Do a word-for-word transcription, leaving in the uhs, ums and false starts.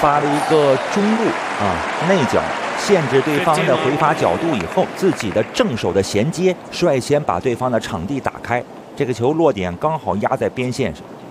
发了一个中路啊内角，限制对方的回罚角度以后，自己的正手的衔接，率先把对方的场地打开。这个球落点刚好压在边线上。